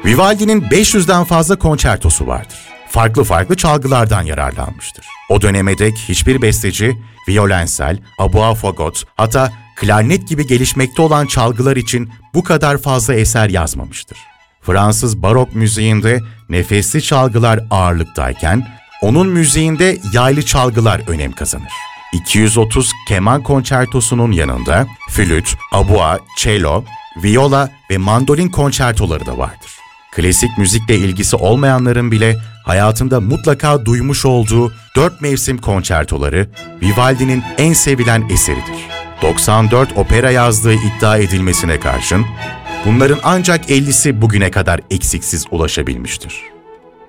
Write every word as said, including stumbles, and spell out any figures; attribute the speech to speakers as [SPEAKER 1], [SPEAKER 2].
[SPEAKER 1] Vivaldi'nin beş yüzden fazla konçertosu vardır. Farklı farklı çalgılardan yararlanmıştır. O döneme dek hiçbir besteci, violensel, abua fagot, hatta klarnet gibi gelişmekte olan çalgılar için bu kadar fazla eser yazmamıştır. Fransız barok müziğinde nefesli çalgılar ağırlıktayken, onun müziğinde yaylı çalgılar önem kazanır. iki yüz otuz keman konçertosunun yanında flüt, abua, cello, viola ve mandolin konçertoları da vardır. Klasik müzikle ilgisi olmayanların bile hayatında mutlaka duymuş olduğu dört mevsim konçertoları Vivaldi'nin en sevilen eseridir. doksan dört opera yazdığı iddia edilmesine karşın bunların ancak ellisi bugüne kadar eksiksiz ulaşabilmiştir.